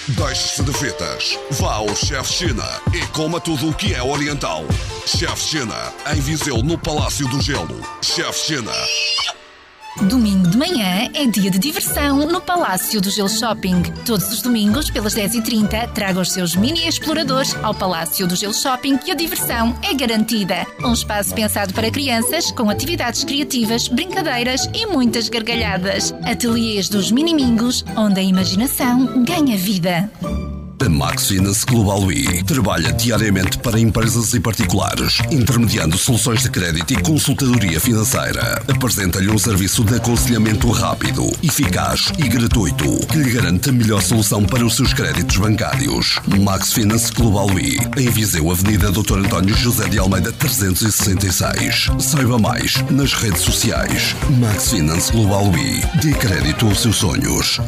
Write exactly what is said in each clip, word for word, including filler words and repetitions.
Deixe-se de fitas. Vá ao Chef China e coma tudo o que é oriental. Chef China, em Viseu, no Palácio do Gelo. Chef China. Domingo de manhã é dia de diversão no Palácio do Gelo Shopping. Todos os domingos, pelas dez e trinta, traga os seus mini exploradores ao Palácio do Gelo Shopping e a diversão é garantida. Um espaço pensado para crianças, com atividades criativas, brincadeiras e muitas gargalhadas. Ateliês dos Minimingos, onde a imaginação ganha vida. A Max Finance Global I trabalha diariamente para empresas e particulares, intermediando soluções de crédito e consultadoria financeira. Apresenta-lhe um serviço de aconselhamento rápido, eficaz e gratuito, que lhe garante a melhor solução para os seus créditos bancários. Max Finance Global I, em Viseu, Avenida doutor António José de Almeida trezentos e sessenta e seis. Saiba mais nas redes sociais. Max Finance Global I. Dê crédito aos seus sonhos.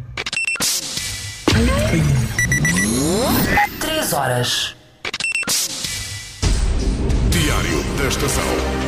Três horas. Diário da Estação.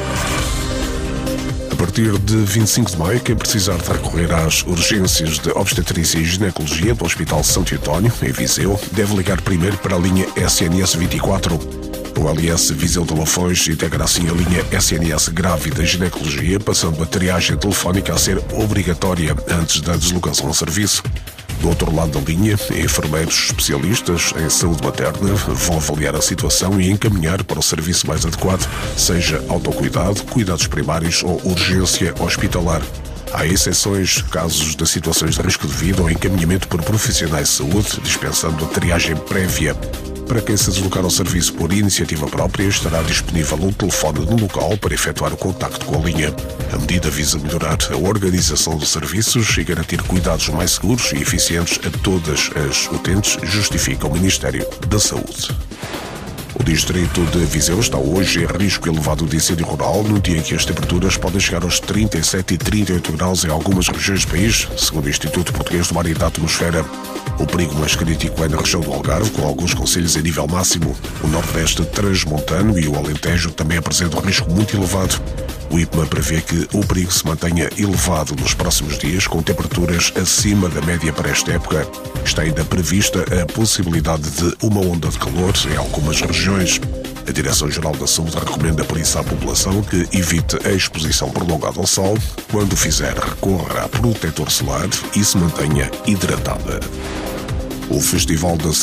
A partir de vinte e cinco de maio, quem precisar de recorrer às urgências de obstetrícia e ginecologia do Hospital Santo António, em Viseu, deve ligar primeiro para a linha S N S vinte e quatro. O L S Viseu de Lafões integra assim a linha S N S Grávida e Ginecologia, passando a triagem telefónica a ser obrigatória antes da deslocação ao serviço. Do outro lado da linha, enfermeiros especialistas em saúde materna vão avaliar a situação e encaminhar para o serviço mais adequado, seja autocuidado, cuidados primários ou urgência hospitalar. Há exceções, casos de situações de risco de vida ou encaminhamento por profissionais de saúde, dispensando a triagem prévia. Para quem se deslocar ao serviço por iniciativa própria, estará disponível um telefone no local para efetuar o contacto com a linha. A medida visa melhorar a organização dos serviços e garantir cuidados mais seguros e eficientes a todas as utentes, justifica o Ministério da Saúde. O distrito de Viseu está hoje em risco elevado de incêndio rural, no dia em que as temperaturas podem chegar aos trinta e sete e trinta e oito graus em algumas regiões do país, segundo o Instituto Português do Mar e da Atmosfera. O perigo mais crítico é na região do Algarve, com alguns concelhos em nível máximo. O Nordeste transmontano e o Alentejo também apresentam um risco muito elevado. O I P M A prevê que o perigo se mantenha elevado nos próximos dias, com temperaturas acima da média para esta época. Está ainda prevista a possibilidade de uma onda de calor em algumas regiões. A Direção-Geral da Saúde recomenda por isso à população que evite a exposição prolongada ao sol. Quando fizer, recorra a protetor solar e se mantenha hidratada. O Festival da